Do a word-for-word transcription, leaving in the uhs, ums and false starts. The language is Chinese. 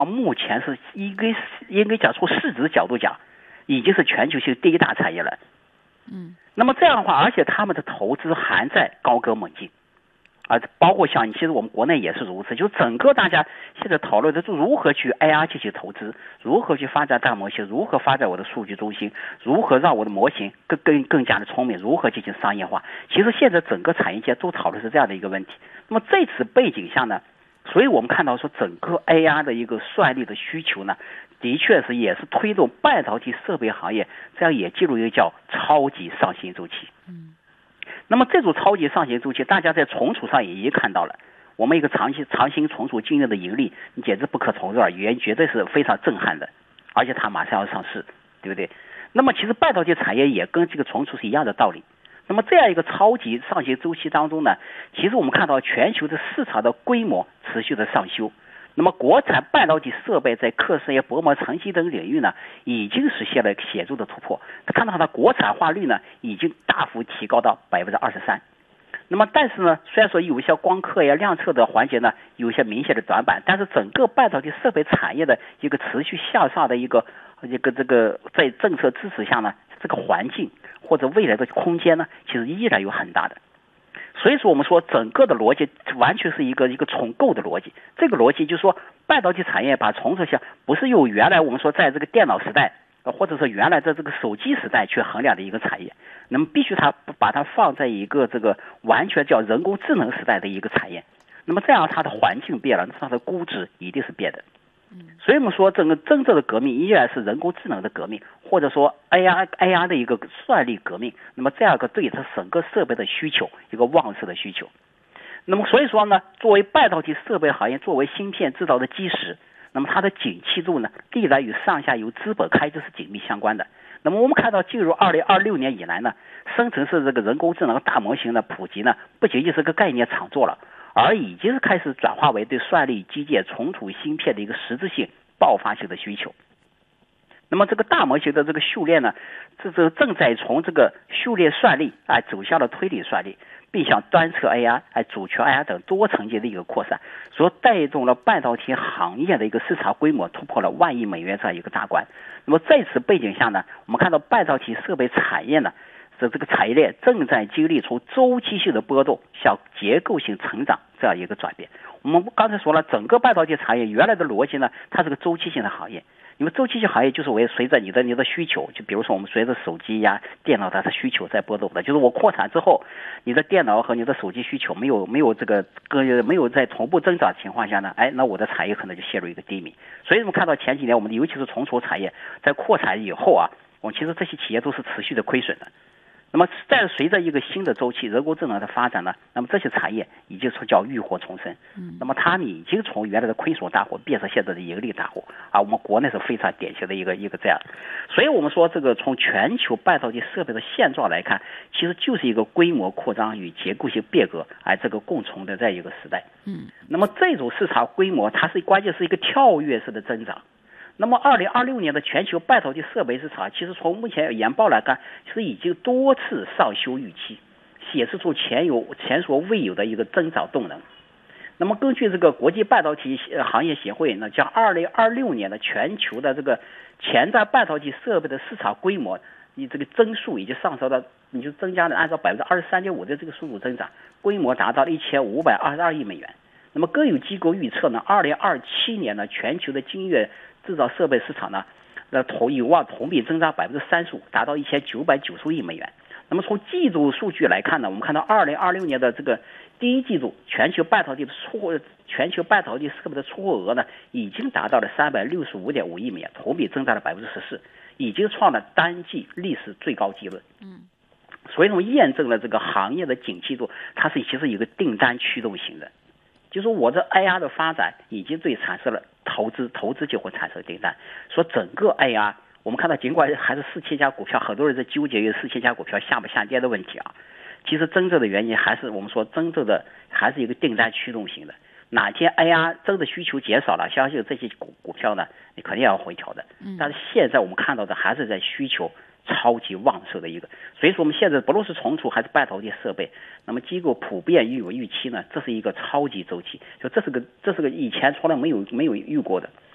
目前是应该应该讲从市值角度讲，已经是全球性第一大产业了。 嗯， 那么这样的话，而且他们的投资还在高歌猛进。啊，包括像其实我们国内也是如此，就整个大家现在讨论的是如何去 A R 进行投资，如何去发展大模型，如何发展我的数据中心，如何让我的模型更更更加的聪明，如何进行商业化。其实现在整个产业界都讨论是这样的一个问题。那么这次背景下呢，所以我们看到说整个 A R 的一个算力的需求呢，的确是也是推动半导体设备行业这样也进入一个叫超级上行周期。 嗯。 那么这种超级上行周期，大家在存储上也已经看到了，我们一个长期长新存储经验的盈利，你简直不可同日而语，绝对是非常震撼的，而且它马上要上市，对不对？那么其实半导体产业也跟这个存储是一样的道理。那么这样一个超级上行周期当中呢，其实我们看到全球的市场的规模持续的上修。那么国产半导体设备在刻蚀业、薄膜层级等领域呢，已经实现了显著的突破。看到它的国产化率呢，已经大幅提高到百分之二十三。那么，但是呢，虽然说有一些光刻呀、量测的环节呢，有一些明显的短板，但是整个半导体设备产业的一个持续向上的一个一个这个在政策支持下呢，这个环境或者未来的空间呢，其实依然有很大的。所以说我们说整个的逻辑完全是一个一个重构的逻辑，这个逻辑就是说半导体产业把重塑性不是用原来我们说在这个电脑时代或者是原来在这个手机时代去衡量的一个产业，那么必须它把它放在一个这个完全叫人工智能时代的一个产业，那么这样它的环境变了，它的估值一定是变的。所以我们说整个真正的革命依然是人工智能的革命，或者说 A R A R 的一个算力革命，那么这样一个对它整个设备的需求一个旺盛的需求。那么所以说呢，作为半导体设备行业，作为芯片制造的基石，那么它的景气度呢，历来与上下游资本开支是紧密相关的。那么我们看到进入二零二六年以来呢，生成式这个人工智能大模型的普及呢，不仅仅是个概念炒作了，而已经是开始转化为对算力基建存储芯片的一个实质性爆发性的需求。那么这个大模型的这个训练呢，这这正在从这个训练算力啊走向了推理算力，并向端侧 A R、哎主权 A R 等多层级的一个扩散，所带动了半导体行业的一个市场规模突破了万亿美元这样一个大关。那么在此背景下呢，我们看到半导体设备产业呢，这这个产业链正在经历从周期性的波动向结构性成长这样一个转变。我们刚才说了，整个半导体产业原来的逻辑呢，它是个周期性的行业。因为周期性行业就是为随着你的你的需求，就比如说我们随着手机呀、电脑它的需求在波动的，就是我扩产之后，你的电脑和你的手机需求没有没有这个个没有在同步增长的情况下呢，哎，那我的产业可能就陷入一个低迷。所以我们看到前几年我们尤其是存储产业在扩产以后啊，我们其实这些企业都是持续的亏损的。那么在随着一个新的周期，人工智能的发展呢，那么这些产业已经从叫浴火重生，那么他们已经从原来的亏损大户变成现在的盈利大户啊。我们国内是非常典型的一个一个这样，所以我们说这个从全球半导体设备的现状来看，其实就是一个规模扩张与结构性变革哎这个共存的这样一个时代。 嗯， 那么这种市场规模它是关键是一个跳跃式的增长。那么二零二六年的全球半导体设备市场，其实从目前研报来看，其实已经多次上修预期，显示出前有前所未有的一个增长动能。那么根据这个国际半导体行业协会呢，将二零二六年的全球的这个前瞻半导体设备的市场规模，你这个增速已经上升到，你就增加了按照百分之二十三点五的这个速度增长，规模达到了一千五百二十二亿美元。那么更有机构预测呢，二零二七年呢，全球的晶圆制造设备市场呢，那同有望同比增长百分之三十五，达到一千九百九十亿美元。那么从季度数据来看呢，我们看到二零二六年的这个第一季度，全球半导体的出货，全球半导体设备的出货额呢，已经达到了三百六十五点五亿美元，同比增长了百分之十四，已经创了单季历史最高纪录。 嗯， 所以说验证了这个行业的景气度，它是其实有一个订单驱动型的。就是我的 A R 的发展已经对产生了投资，投资就会产生订单。说整个 A R， 我们看到尽管还是四千家股票，很多人在纠结于四千家股票下不下跌的问题啊。其实真正的原因还是我们说真正的还是一个订单驱动型的。哪天 A R 真的需求减少了，相信这些股股票呢，你肯定要回调的。但是现在我们看到的还是在需求超级旺盛的一个，所以说我们现在不论是存储还是半导体设备，那么机构普遍预有预期呢，这是一个超级周期，就这是个这是个以前从来没有没有遇过的。